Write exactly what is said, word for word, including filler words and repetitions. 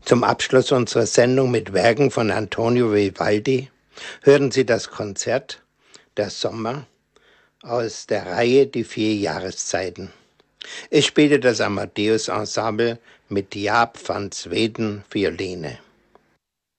Zum Abschluss unserer Sendung mit Werken von Antonio Vivaldi hören Sie das Konzert Der Sommer aus der Reihe Die vier Jahreszeiten. Es spielte das Amadeus Ensemble mit Jaap van Zweden Violine.